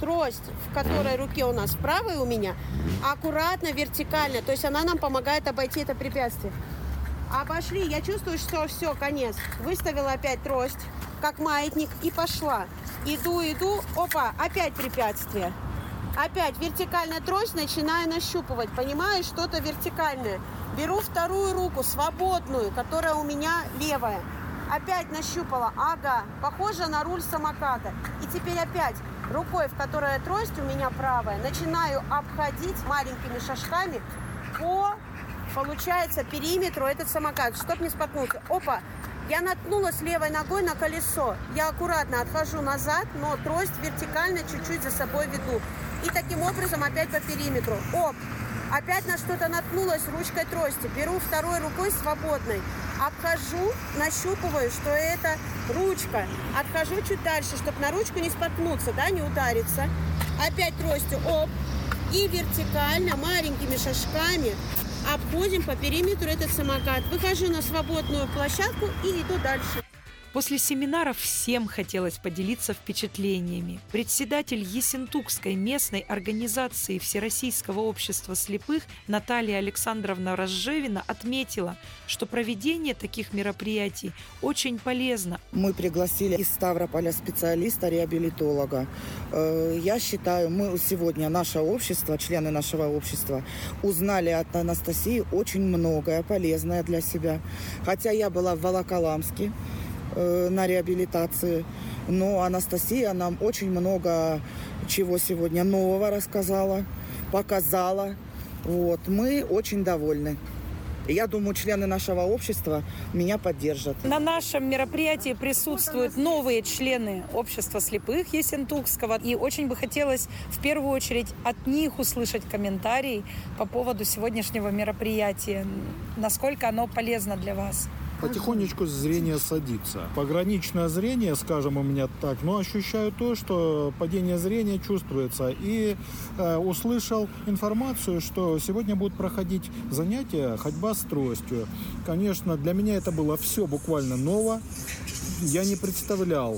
трость, в которой руке у нас, в правой у меня, аккуратно, вертикально. То есть она нам помогает обойти это препятствие. Обошли, я чувствую, что все, конец. Выставила опять трость, как маятник, и пошла. Иду, опа, опять препятствие. Опять вертикальная трость, начинаю нащупывать. Понимаю, что-то вертикальное. Беру вторую руку, свободную, которая у меня левая. Опять нащупала. Ага, похоже на руль самоката. И теперь опять рукой, в которой трость у меня правая, начинаю обходить маленькими шажками по, получается, периметру этот самокат, чтобы не споткнуться. Опа! Я наткнулась левой ногой на колесо. Я аккуратно отхожу назад, но трость вертикально чуть-чуть за собой веду. И таким образом опять по периметру. Оп! Опять на что-то наткнулась ручкой трости. Беру второй рукой свободной. Обхожу, нащупываю, что это ручка. Отхожу чуть дальше, чтобы на ручку не споткнуться, да, не удариться. Опять тростью. Оп! И вертикально, маленькими шажками обходим по периметру этот самокат. Выхожу на свободную площадку и иду дальше. После семинаров всем хотелось поделиться впечатлениями. Председатель Ессентукской местной организации Всероссийского общества слепых Наталья Александровна Разжевина отметила, что проведение таких мероприятий очень полезно. Мы пригласили из Ставрополя специалиста-реабилитолога. Я считаю, мы сегодня, наше общество, члены нашего общества, узнали от Анастасии очень многое полезное для себя. Хотя я была в Волоколамске на реабилитации, но Анастасия нам очень много чего сегодня нового рассказала, показала. Вот. Мы очень довольны. Я думаю, члены нашего общества меня поддержат. На нашем мероприятии присутствуют новые члены общества слепых Ессентукского. И очень бы хотелось в первую очередь от них услышать комментарий по поводу сегодняшнего мероприятия. Насколько оно полезно для вас? Потихонечку зрение садится. Пограничное зрение, скажем, у меня так, но ощущаю то, что падение зрения чувствуется. И услышал информацию, что сегодня будут проходить занятия ходьба с тростью. Конечно, для меня это было все буквально ново. Я не представлял,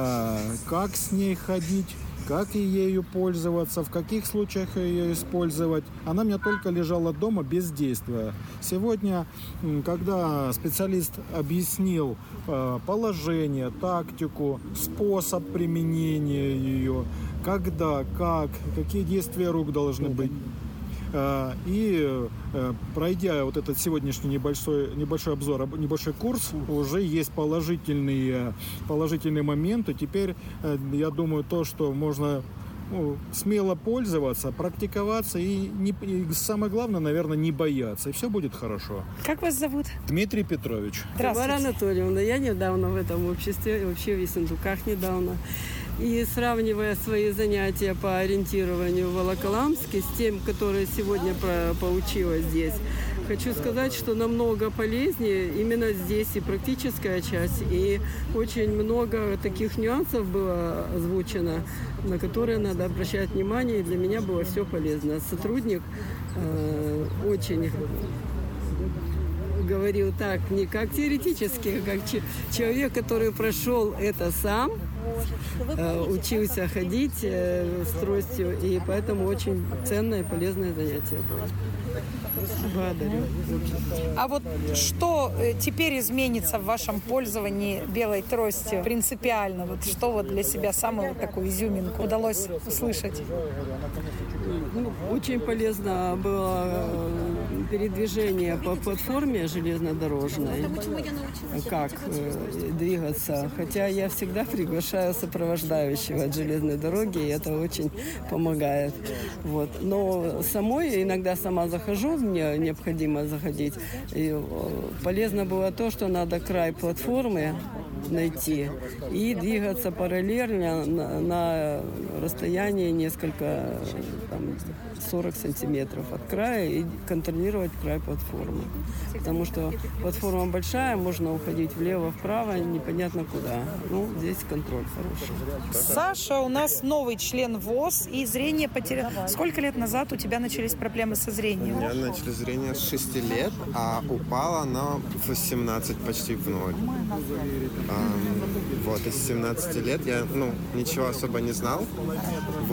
как с ней ходить, как ею пользоваться, в каких случаях ее использовать. Она у меня только лежала дома без действия. Сегодня, когда специалист объяснил положение, тактику, способ применения ее, когда, как, какие действия рук должны быть, и пройдя вот этот сегодняшний небольшой обзор, небольшой курс, уже есть положительные моменты. Теперь, я думаю, то, что можно смело пользоваться, практиковаться и самое главное, наверное, не бояться. И все будет хорошо. Как вас зовут? Дмитрий Петрович. Тамара Анатольевна. Я недавно в этом обществе, вообще в Ессентуках недавно. И сравнивая свои занятия по ориентированию в Волоколамске с тем, которое сегодня получилось здесь, хочу сказать, что намного полезнее именно здесь и практическая часть, и очень много таких нюансов было озвучено, на которые надо обращать внимание, и для меня было все полезно. Сотрудник очень говорил так, не как теоретически, а как человек, который прошел это сам, учился ходить с тростью, и поэтому очень ценное и полезное занятие было. Благодарю. А вот что теперь изменится в вашем пользовании белой тростью принципиально? Вот что вот для себя самую вот такую изюминку удалось услышать? Очень полезно было передвижение по платформе железнодорожной. Как двигаться. Хотя я всегда приглашаю сопровождающего от железной дороги, и это очень помогает. Вот. Но самой иногда сама захожу, мне необходимо заходить. И полезно было то, что надо край платформы найти и двигаться параллельно на расстоянии несколько, 40 сантиметров от края и контролировать край платформы. Потому что платформа большая, можно уходить влево-вправо, непонятно куда. Ну, здесь контроль хороший. Саша у нас новый член ВОС, и зрение потерял. Сколько лет назад у тебя начались проблемы со зрением? У меня начали зрение с 6 лет, а упало оно в 18, почти в 0. Вот, из 17 лет я, ничего особо не знал.